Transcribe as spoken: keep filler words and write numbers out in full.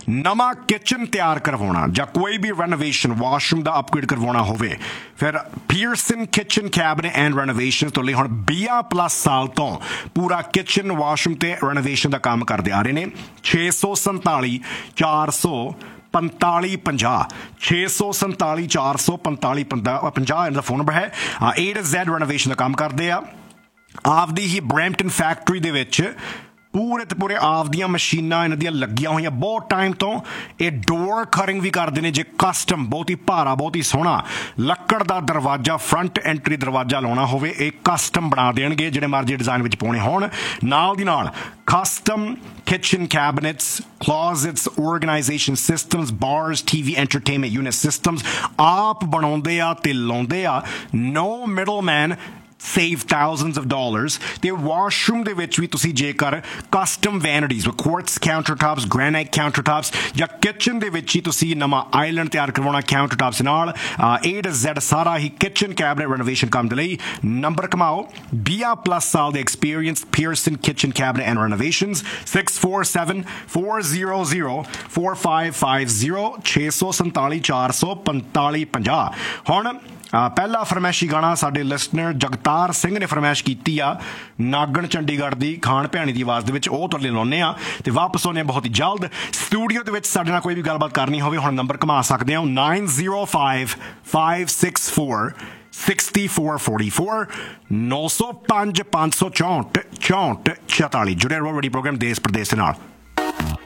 ਨਵਾਂ ਕਿਚਨ ਤਿਆਰ ਕਰਵਾਉਣਾ ਜਾਂ ਕੋਈ ਵੀ ਰੈਨੋਵੇਸ਼ਨ ਵਾਸ਼ਰੂਮ ਦਾ ਅਪਗ੍ਰੇਡ ਕਰਵਾਉਣਾ ਹੋਵੇ ਫਿਰ Pearson kitchen cabinet and renovation ਤੋਂ ਲਈ ਹੁਣ ਵੀਹ ਪਲੱਸ ਸਾਲ ਤੋਂ ਪੂਰਾ ਕਿਚਨ ਵਾਸ਼ਰੂਮ ਤੇ ਰੈਨੋਵੇਸ਼ਨ ਦਾ ਕੰਮ ਕਰਦੇ ਆ ਰਹੇ ਨੇ। ਛੇ ਸੌ ਸੰਤਾਲੀ ਚਾਰ ਸੌ ਪੰਤਾਲੀ ਪੰਜਾਹ ਛੇ ਸੌ ਸੰਤਾਲੀ ਚਾਰ ਸੌ ਪੰਤਾਲੀ ਪੰਜਾਹ ਪੰਜਾਹ ਇਹਨਾਂ ਦਾ ਫੋਨ ਨੰਬਰ ਹੈ। ਏ ਟੂ ਜ਼ੈਡ ਰੈਨੋਵੇਸ਼ਨ ਦਾ ਕੰਮ ਕਰਦੇ ਆ। ਆਪਦੀ ਹੀ ਬਰੈਂਪਟਨ ਫੈਕਟਰੀ ਦੇ ਵਿੱਚ ਪੂਰੇ ਤੇ ਪੂਰੇ ਆਪਦੀਆਂ ਮਸ਼ੀਨਾਂ ਇਹਨਾਂ ਦੀਆਂ ਲੱਗੀਆਂ ਹੋਈਆਂ ਬਹੁਤ ਟਾਈਮ ਤੋਂ। ਇਹ ਡੋਰ ਕਟਿੰਗ ਵੀ ਕਰਦੇ ਨੇ ਜੇ ਕਸਟਮ ਬਹੁਤ ਹੀ ਭਾਰਾ ਬਹੁਤ ਹੀ ਸੋਹਣਾ ਲੱਕੜ ਦਾ ਦਰਵਾਜ਼ਾ ਫਰੰਟ ਐਂਟਰੀ ਦਰਵਾਜ਼ਾ ਲਾਉਣਾ ਹੋਵੇ ਇਹ ਕਸਟਮ ਬਣਾ ਦੇਣਗੇ ਜਿਹੜੇ ਮਰਜ਼ੀ ਡਿਜ਼ਾਈਨ ਵਿੱਚ ਪਾਉਣੇ ਹੋਣ। ਨਾਲ ਦੀ ਨਾਲ custom kitchen cabinets, closets, organization systems, bars, T V entertainment unit systems ਆਪ ਬਣਾਉਂਦੇ ਆ ਤੇ ਲਾਉਂਦੇ ਆ। no middleman, save thousands of dollars। ਤੇ ਵਾਸ਼ਰੂਮ ਦੇ ਵਿੱਚ ਵੀ ਤੁਸੀਂ ਜੇਕਰ ਕਸਟਮ ਵੈਨਿਟੀਜ਼ ਕੁਆਰਟਜ਼ ਕਾਊਂਟਰਟਾਪਸ ਗ੍ਰੈਨਾਈਟ ਕਾਊਂਟਰਟਾਪਸ ਜਾਂ ਕਿਚਨ ਦੇ ਵਿੱਚ ਹੀ ਤੁਸੀਂ ਨਵਾਂ ਆਈਲੈਂਡ ਤਿਆਰ ਕਰਵਾਉਣਾ ਕਾਊਂਟਰਟਾਪਸ ਨਾਲ ਏ ਟੂ ਜ਼ੈਡ ਸਾਰਾ ਹੀ ਕਿਚਨ ਕੈਬਿਨਟ ਰੈਨੋਵੇਸ਼ਨ ਕੰਮ ਦੇ ਲਈ ਨੰਬਰ ਕਮਾਓ। ਵੀਹ ਪਲੱਸ ਸਾਲ ਦੇ experience Pearson kitchen cabinet and ਰੈਨੋਵੇਸ਼ਨਸ six four seven four zero zero four five five zero ਛੇ ਸੌ ਸੰਤਾਲੀ ਚਾਰ ਸੌ ਪੰਤਾਲੀ ਪੰਜਾਹ। ਹੁਣ ਪਹਿਲਾ ਫਰਮੈਸ਼ੀ ਗਾਣਾ ਸਾਡੇ ਲਿਸਨਰ ਜਗਤਾਰ ਸਿੰਘ ਨੇ ਫਰਮੈਸ਼ ਕੀਤੀ ਆ ਨਾਗਣ ਚੰਡੀਗੜ੍ਹ ਦੀ ਖਾਣ ਭੈਣੀ ਦੀ ਆਵਾਜ਼ ਦੇ ਵਿੱਚ ਉਹ ਤੁਹਾਡੇ ਲਾਉਂਦੇ ਆ ਤੇ ਵਾਪਸ ਆਉਂਦੇ ਬਹੁਤ ਹੀ ਜਲਦ। ਸਟੂਡੀਓ ਦੇ ਵਿੱਚ ਸਾਡੇ ਨਾਲ ਕੋਈ ਵੀ ਗੱਲਬਾਤ ਕਰਨੀ ਹੋਵੇ ਹੁਣ ਨੰਬਰ ਘੁਮਾ ਸਕਦੇ ਹੋ nine zero five five six four sixty four forty four ਨੌ ਸੌ ਪੰਜ ਪੰਜ ਸੌ ਚੌਂਹਠ ਚੌਂਹਠ ਛਿਆਲੀ। ਜੁੜੇ ਰਹੋ ਵੱਡੀ ਪ੍ਰੋਗਰਾਮ ਦੇਸ਼ ਪ੍ਰਦੇਸ਼ ਦੇ ਨਾਲ।